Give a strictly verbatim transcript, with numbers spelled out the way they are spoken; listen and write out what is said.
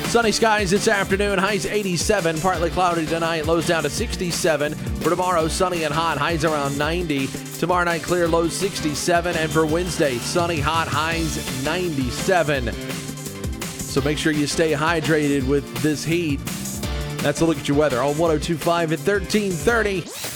Sunny skies this afternoon, highs eighty-seven, partly cloudy tonight, lows down to sixty-seven. For tomorrow, sunny and hot, highs around ninety. Tomorrow night, clear, lows sixty-seven. And for Wednesday, sunny, hot, highs ninety-seven. So make sure you stay hydrated with this heat. That's a look at your weather on one oh two point five at thirteen thirty.